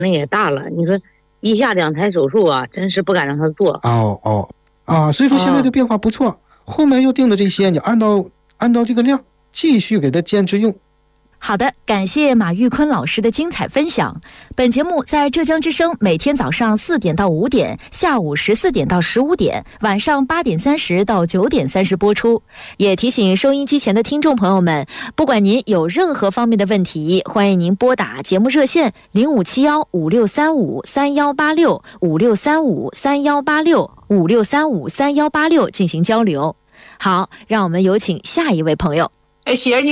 那也大了，你说1下2台手术啊，真是不敢让他做。 所以说现在的变化不错，后面又定的这些，你按照这个量继续给他坚持用。 好的，感谢马玉坤老师的精彩分享。本节目在浙江之声每天早上4点到5点，下午14点到15点，晚上8点30到9点30播出。也提醒收音机前的听众朋友们，不管您有任何方面的问题，欢迎您拨打节目热线0571563531865635318656353186进行交流。好，让我们有请下一位朋友。 喜儿你